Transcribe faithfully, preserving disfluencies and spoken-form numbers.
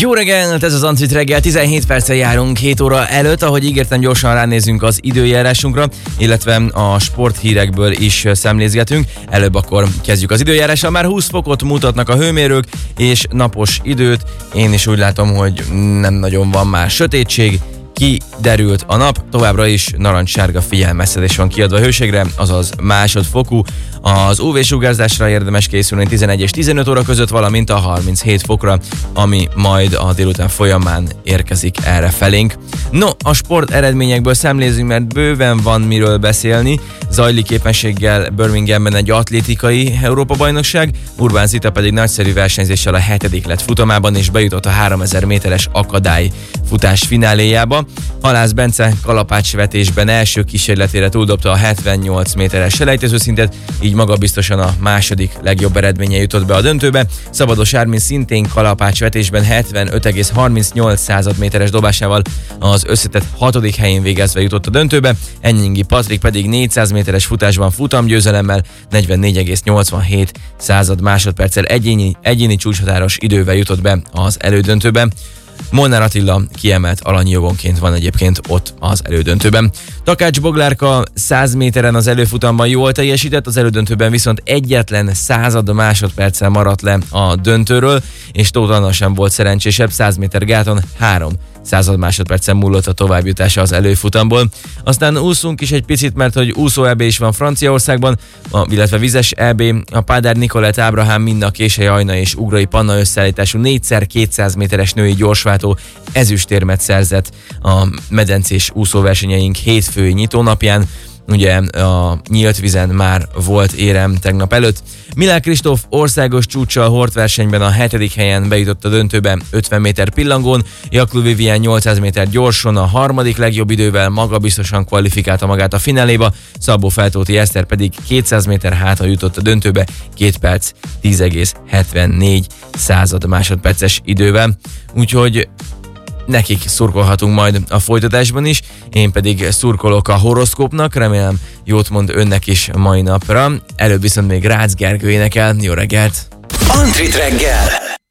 Jó reggelt, ez az Antrit reggel, tizenhét perccel járunk hét óra előtt, ahogy ígértem, gyorsan ránézünk az időjárásunkra, illetve a sporthírekből is szemlézgetünk. Előbb akkor kezdjük az időjárással, már húsz fokot mutatnak a hőmérők, és napos időt. Én is úgy látom, hogy nem nagyon van már sötétség, kiderült a nap, továbbra is narancssárga figyelmeztetés van kiadva a hőségre, azaz másodfokú. Az ú vé-sugárzásra érdemes készülni tizenegy és tizenöt óra között, valamint a harminchét fokra, ami majd a délután folyamán érkezik erre felénk. No, a sport eredményekből szemlézünk, mert bőven van miről beszélni. Zajlik éppenséggel Birminghamben egy atlétikai Európa-bajnokság, Urbán Zita pedig nagyszerű versenyzéssel a hetedik lett futamában, és bejutott a háromezer méteres akadály futás fináléjába. Halász Bence kalapácsvetésben első kísérletére túldobta a hetvennyolc méteres selejtezőszintet, így magabiztosan a második legjobb eredménye jutott be a döntőbe. Szabados Ármin szintén kalapácsvetésben hetvenöt egész harmincnyolc méteres dobásával az összetett hatodik helyén végezve jutott a döntőbe. Ennyingi Patrik pedig négyszáz méteres futásban futamgyőzelemmel negyvennégy egész nyolcvanhét másodperccel egyéni, egyéni csúcshatáros idővel jutott be az elődöntőbe. Molnár Attila kiemelt alanyi jogonként van egyébként ott az elődöntőben. Takács Boglárka száz méteren az előfutamban jól teljesített, az elődöntőben viszont egyetlen század másodperccel maradt le a döntőről, és Tóth Anna sem volt szerencsésebb, száz méter gáton három század másodpercen múlott a továbbjutása az előfutamból. Aztán úszunk is egy picit, mert hogy úszó é bé is van Franciaországban, illetve vizes é bé. A Pádár Nikolett Ábrahám, Minna Késely Ajna és Ugrai Panna összeállítású négyszer kétszáz méteres női gyorsváltó ezüstérmet szerzett a medencés úszóversenyeink hétfői nyitónapján. Ugye a nyílt vízen már volt érem tegnap előtt. Milák Kristóf országos csúccsal hordversenyben a hetedik helyen bejutott a döntőbe ötven méter pillangón, Jaklu Vivien nyolcszáz méter gyorson a harmadik legjobb idővel magabiztosan kvalifikálta magát a fináléba, Szabó Feltóti Eszter pedig kétszáz méter hátra jutott a döntőbe két perc tíz egész hetvennégy másodperces idővel. Úgyhogy nekik szurkolhatunk majd a folytatásban is, én pedig szurkolok a horoszkópnak, remélem jót mond önnek is mai napra. Előbb viszont még Rácz Gergő énekel. Jó reggelt! Antrit reggel!